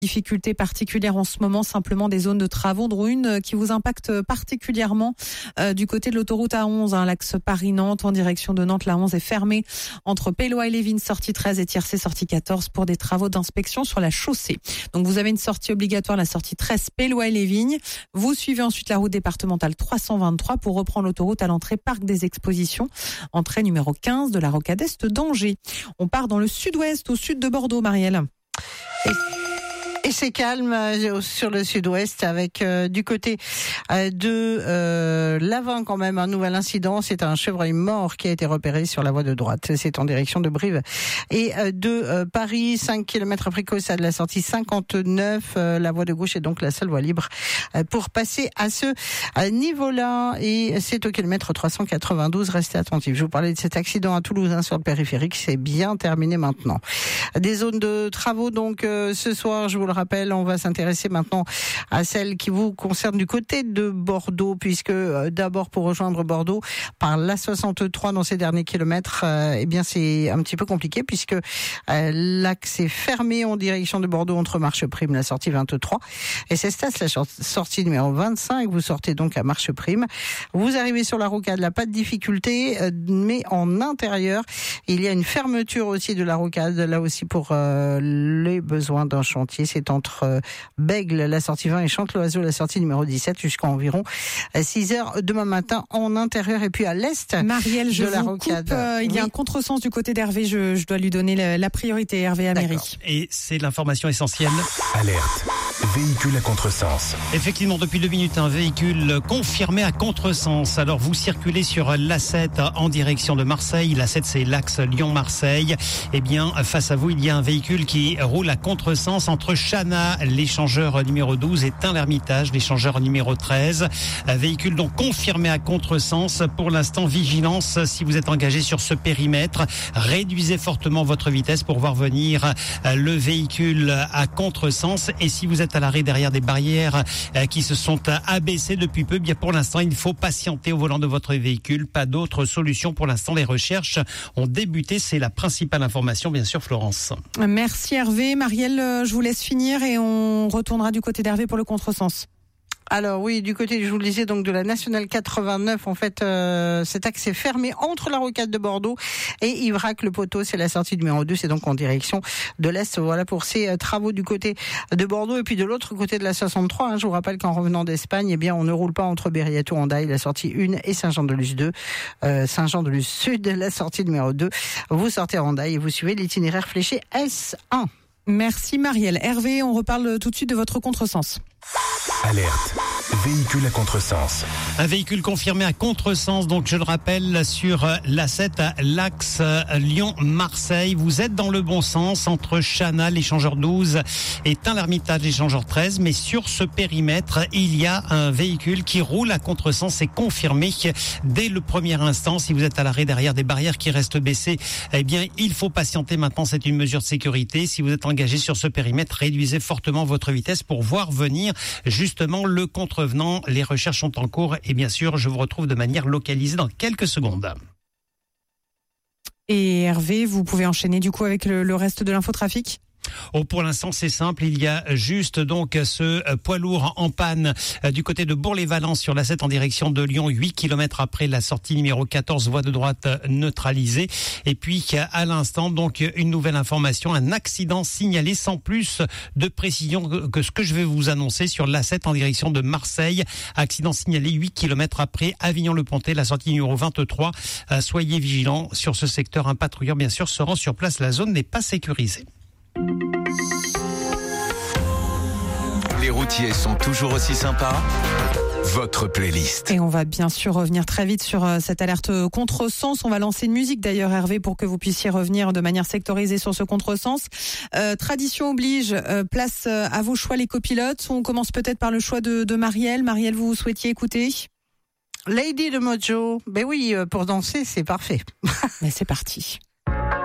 Difficultés particulières en ce moment, simplement des zones de travaux, dont une qui vous impacte particulièrement du côté de l'autoroute A11, l'axe Paris-Nantes en direction de Nantes. La 11 est fermée entre Pélois et Lévin, sortie 13 et Tiercé, sortie 14 pour des travaux d'inspection sur la chaussée. Donc vous avez une sortie obligatoire, la sortie 13 Pélois et Lévin. Vous suivez ensuite la route départementale 323 pour reprendre l'autoroute à l'entrée Parc des Expositions, entrée numéro 15 de la rocade est d'Angers. On part dans le sud-ouest, au sud de Bordeaux, Marielle. Et c'est calme sur le sud-ouest avec du côté de Lavin quand même un nouvel incident. C'est un chevreuil mort qui a été repéré sur la voie de droite. C'est en direction de Brive et de Paris. 5 km après Caussade, la sortie 59. La voie de gauche est donc la seule voie libre pour passer à ce niveau-là. Et c'est au kilomètre 392. Restez attentifs. Je vous parlais de cet accident à Toulouse sur le périphérique. C'est bien terminé maintenant. Des zones de travaux donc ce soir, je vous le rappelle, on va s'intéresser maintenant à celles qui vous concernent du côté de Bordeaux, puisque d'abord pour rejoindre Bordeaux par l'A63 dans ces derniers kilomètres, eh bien c'est un petit peu compliqué puisque l'axe est fermé en direction de Bordeaux entre Marcheprime, la sortie 23, et Cestas, la sortie numéro 25. Vous sortez donc à Marcheprime. Vous arrivez sur la rocade, là pas de difficulté, mais en intérieur, il y a une fermeture aussi de la rocade, là aussi pour les besoins d'un chantier. C'est entre Bègle, la sortie 20, et Chanteloiseau, la sortie numéro 17, jusqu'à environ 6 heures demain matin en intérieur. Et puis à l'est, Marielle, je de la vous rocade. Coupe, il y a un contresens du côté d'Hervé. Je dois lui donner la priorité, Hervé à mairie. Et c'est l'information essentielle. Alerte. Véhicule à contresens. Effectivement, depuis 2 minutes, un véhicule confirmé à contresens. Alors, vous circulez sur l'A7 en direction de Marseille. L'A7, c'est l'axe Lyon-Marseille. Eh bien, face à vous, il y a un véhicule qui roule à contresens entre Chana, l'échangeur numéro 12, et Tain-l'Hermitage, l'échangeur numéro 13. Un véhicule donc confirmé à contresens. Pour l'instant, vigilance si vous êtes engagé sur ce périmètre. Réduisez fortement votre vitesse pour voir venir le véhicule à contresens. Et si vous êtes à l'arrêt derrière des barrières qui se sont abaissées depuis peu, bien pour l'instant, il faut patienter au volant de votre véhicule. Pas d'autre solution pour l'instant. Les recherches ont débuté. C'est la principale information, bien sûr, Florence. Merci Hervé. Marielle, je vous laisse finir et on retournera du côté d'Hervé pour le contresens. Alors oui, du côté, je vous le disais, donc de la nationale 89, en fait, cet axe est fermé entre la rocade de Bordeaux et Ivrac. Le poteau, c'est la sortie numéro 2, c'est donc en direction de l'Est. Voilà pour ces travaux du côté de Bordeaux. Et puis de l'autre côté de la 63, je vous rappelle qu'en revenant d'Espagne, eh bien, on ne roule pas entre Berriato, Hendaye, la sortie 1, et Saint-Jean-de-Luz 2, Saint-Jean-de-Luz Sud, la sortie numéro 2. Vous sortez à Hendaye et vous suivez l'itinéraire fléché S1. Merci Marielle. Hervé, on reparle tout de suite de votre contresens. Alerte. Véhicule à contresens. Un véhicule confirmé à contresens, donc je le rappelle, sur l'A7, l'axe Lyon-Marseille. Vous êtes dans le bon sens entre Chana, l'échangeur 12, et Tain-l'Hermitage, l'échangeur 13. Mais sur ce périmètre, il y a un véhicule qui roule à contresens. C'est confirmé dès le premier instant. Si vous êtes à l'arrêt derrière des barrières qui restent baissées, eh bien, il faut patienter maintenant. C'est une mesure de sécurité. Si vous êtes engagé sur ce périmètre, réduisez fortement votre vitesse pour voir venir justement le contrevenant. Les recherches sont en cours et bien sûr, je vous retrouve de manière localisée dans quelques secondes. Et Hervé, vous pouvez enchaîner du coup avec le reste de l'infotrafic ? Oh, pour l'instant, c'est simple. Il y a juste donc ce poids lourd en panne du côté de Bourg-les-Valences sur la 7 en direction de Lyon, 8 km après la sortie numéro 14, voie de droite neutralisée. Et puis, à l'instant, donc, une nouvelle information, un accident signalé sans plus de précision que ce que je vais vous annoncer sur la 7 en direction de Marseille. Accident signalé 8 km après Avignon-le-Pontet, la sortie numéro 23. Soyez vigilants sur ce secteur. Un patrouilleur, bien sûr, se rend sur place. La zone n'est pas sécurisée. Les routiers sont toujours aussi sympas. Votre playlist. Et on va bien sûr revenir très vite sur cette alerte contresens. On va lancer une musique d'ailleurs, Hervé, pour que vous puissiez revenir de manière sectorisée sur ce contresens. Tradition oblige, place à vos choix les copilotes. On commence peut-être par le choix de Marielle. Marielle, vous souhaitiez écouter ? Lady de Mojo. Ben oui, pour danser, c'est parfait. Mais c'est parti.